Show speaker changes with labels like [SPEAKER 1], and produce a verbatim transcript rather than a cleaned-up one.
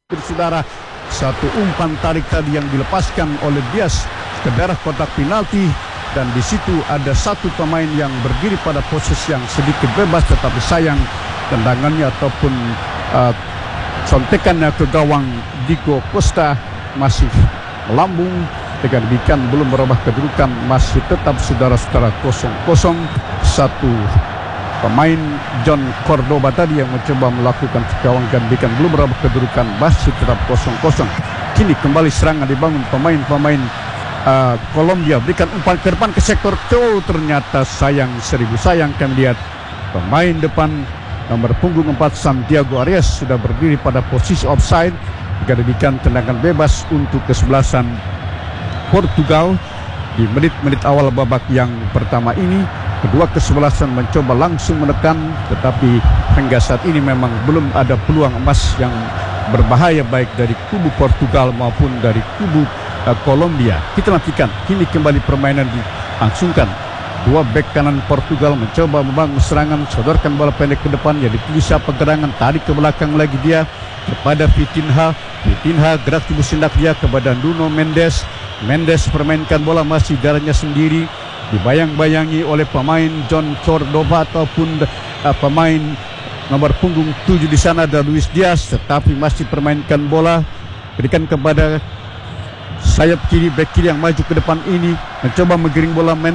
[SPEAKER 1] Saudara, satu umpan tarik tadi yang dilepaskan oleh Dias ke daerah kotak penalti, dan di situ ada satu pemain yang berdiri pada posisi yang sedikit bebas, tetapi sayang tendangannya ataupun uh, contekannya ke gawang Diego Costa masih melambung. Dengan demikian belum merubah kedudukan, masih tetap saudara-saudara kosong kosong. Satu pemain John Cordoba tadi yang mencoba melakukan gawang gantikan belum merubah kedudukan, masih tetap kosong kosong. Kini kembali serangan dibangun pemain-pemain uh, Kolombia, berikan umpan ke depan ke sektor. Oh, ternyata sayang, seribu sayang kami lihat pemain depan nomor punggung empat Santiago Arias sudah berdiri pada posisi offside. Jika demikian tendangan bebas untuk kesebelasan Portugal di menit-menit awal babak yang pertama ini. Kedua kesebelasan mencoba langsung menekan, tetapi hingga saat ini memang belum ada peluang emas yang berbahaya baik dari kubu Portugal maupun dari kubu uh, Kolombia. Kita nantikan. Kini kembali permainan dilangsungkan. Dua bek kanan Portugal mencoba membangun serangan, sodorkan bola pendek ke depan, yang dipilih siapa gerangan, tarik ke belakang lagi dia kepada Vitinha. Vitinha gerak tubuh sendak dia kepada Nuno Mendes. Mendes permainkan bola masih jalannya sendiri, dibayang-bayangi oleh pemain John Cordoba ataupun uh, pemain nomor punggung tujuh di sana ada Luis Diaz, tetapi masih permainkan bola, berikan kepada sayap kiri, bek kiri yang maju ke depan ini mencoba menggiring bola.